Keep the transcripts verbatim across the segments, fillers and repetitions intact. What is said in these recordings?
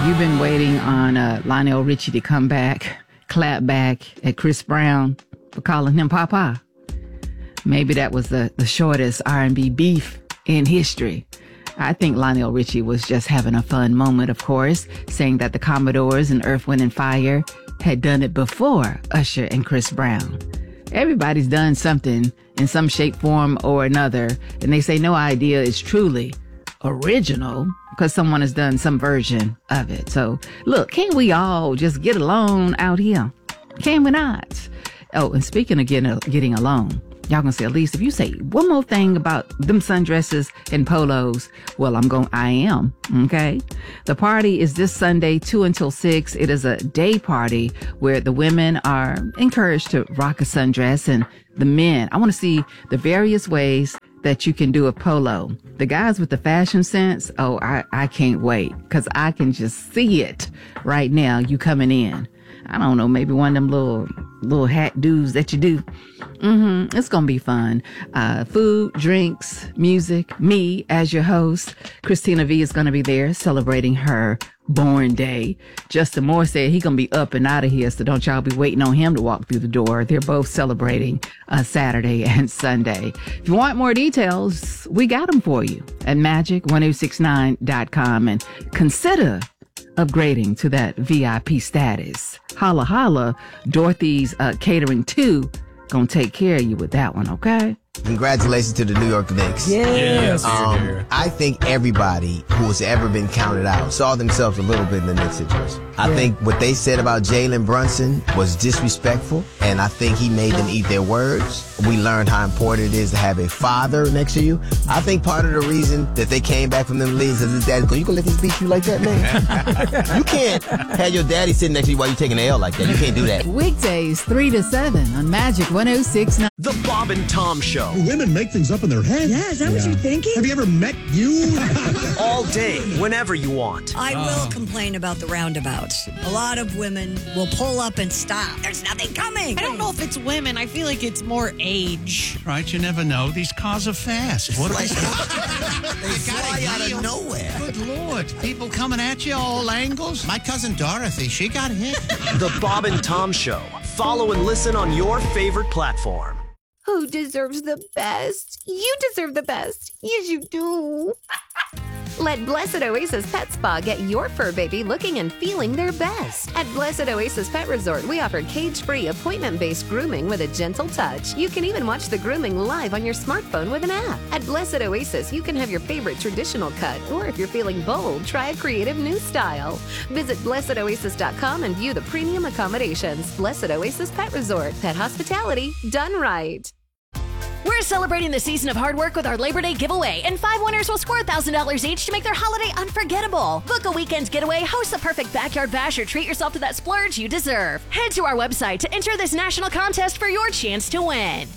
You've been waiting on uh, Lionel Richie to come back, clap back at Chris Brown for calling him Papa. Maybe that was the, the shortest R and B beef in history. I think Lionel Richie was just having a fun moment, of course, saying that the Commodores and Earth, Wind and Fire had done it before Usher and Chris Brown. Everybody's done something in some shape, form, or another, and they say no idea is truly original because someone has done some version of it. So, look, can't we all just get along out here? Can we not? Oh, and speaking of getting, getting along, y'all gonna say, Elise, if you say one more thing about them sundresses and polos, well, I'm going, I am, okay? The party is this Sunday, two until six. It is a day party where the women are encouraged to rock a sundress, and the men, I want to see the various ways that you can do a polo. The guys with the fashion sense, oh, I, I can't wait, because I can just see it right now, you coming in. I don't know, maybe one of them little little hat dudes that you do. Mm-hmm. It's going to be fun. Uh, food, drinks, music, me as your host. Christina V is going to be there celebrating her born day. Justin Moore said he going to be up and out of here, so don't y'all be waiting on him to walk through the door. They're both celebrating uh, Saturday and Sunday. If you want more details, we got them for you at magic ten sixty-nine dot com, and consider upgrading to that V I P status. Holla holla, Dorothy's uh, Catering two gonna take care of you with that one, okay? Congratulations to the New York Knicks. Yes. Um, I think everybody who has ever been counted out saw themselves a little bit in the Knicks situation. I Yeah. think what they said about Jalen Brunson was disrespectful, and I think he made them eat their words. We learned how important it is to have a father next to you. I think part of the reason that they came back from them leagues is his dad's going, you gonna let this beat you like that, man? You can't have your daddy sitting next to you while you're taking an L like that. You can't do that. Weekdays, three to seven on Magic ten sixty-nine. The Bob and Tom Show. Women make things up in their head. Yeah, is that what you're thinking? Have you ever met you? All day, whenever you want. I will complain about the roundabouts. A lot of women will pull up and stop. There's nothing coming. I don't know if it's women. I feel like it's more age. Right, you never know. These cars are fast. What are Like, they? they fly out of nowhere. Good Lord. People coming at you all angles. My cousin Dorothy, she got hit. The Bob and Tom Show. Follow and listen on your favorite platform. Who deserves the best? You deserve the best. Yes, you do. Let Blessed Oasis Pet Spa get your fur baby looking and feeling their best. At Blessed Oasis Pet Resort, we offer cage-free, appointment-based grooming with a gentle touch. You can even watch the grooming live on your smartphone with an app. At Blessed Oasis, you can have your favorite traditional cut, or if you're feeling bold, try a creative new style. Visit blessed oasis dot com and view the premium accommodations. Blessed Oasis Pet Resort. Pet hospitality done right. We're celebrating the season of hard work with our Labor Day giveaway, and five winners will score one thousand dollars each to make their holiday unforgettable. Book a weekend getaway, host the perfect backyard bash, or treat yourself to that splurge you deserve. Head to our website to enter this national contest for your chance to win.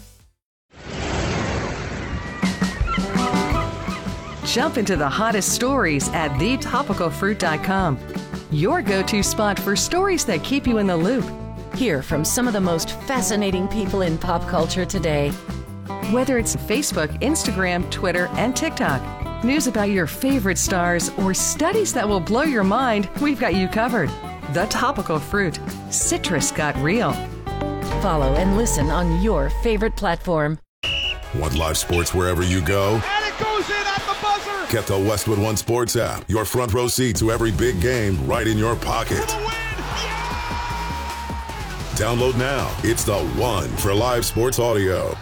Jump into the hottest stories at the topical fruit dot com. Your go-to spot for stories that keep you in the loop. Hear from some of the most fascinating people in pop culture today. Whether it's Facebook, Instagram, Twitter, and TikTok, news about your favorite stars, or studies that will blow your mind, we've got you covered. The Topical Fruit. Citrus got real. Follow and listen on your favorite platform. Want live sports wherever you go? And it goes in at the buzzer! Get the Westwood One Sports app. Your front row seat to every big game right in your pocket. Download now. It's the one for live sports audio.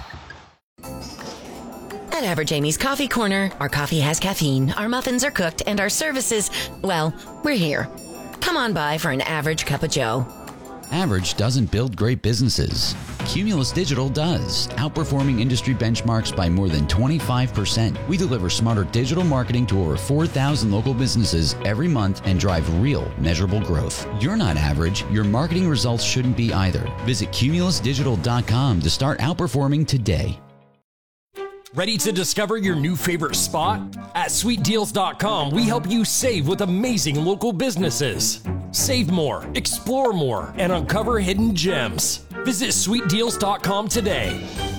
At Average Amy's Coffee Corner, our coffee has caffeine, our muffins are cooked, and our services, well, we're here. Come on by for an average cup of joe. Average doesn't build great businesses. Cumulus Digital does, outperforming industry benchmarks by more than twenty-five percent. We deliver smarter digital marketing to over four thousand local businesses every month and drive real, measurable growth. You're not average. Your marketing results shouldn't be either. Visit cumulus digital dot com to start outperforming today. Ready to discover your new favorite spot? At sweet deals dot com, we help you save with amazing local businesses. Save more, explore more, and uncover hidden gems. Visit sweet deals dot com today.